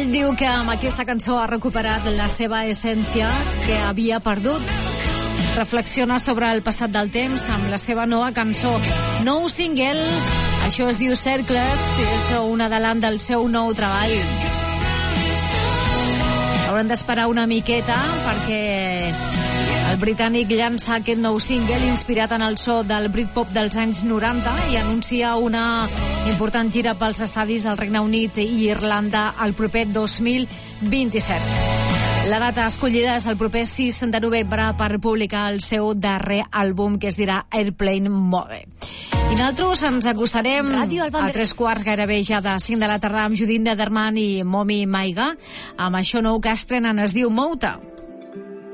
Ell diu que amb aquesta cançó ha recuperat la seva essència que havia perdut. Reflexiona sobre el passat del temps amb la seva nova cançó. Nou single, això es diu Cercles, és un adelant del seu nou treball. Haurem d'esperar una miqueta perquè el britànic llança aquest nou single inspirat en el so del Britpop dels anys 90 i anuncia una important gira pels estadis al Regne Unit i Irlanda el proper 2027. La data escollida és el proper 6 de novembre per publicar el seu darrer àlbum, que es dirà Airplane Mode. I nosaltres ens acostarem a 3:15, gairebé ja de 5 de la tarda, amb Judit Nederman i Momi Maiga, amb això nou que estrenen, es diu Mouta.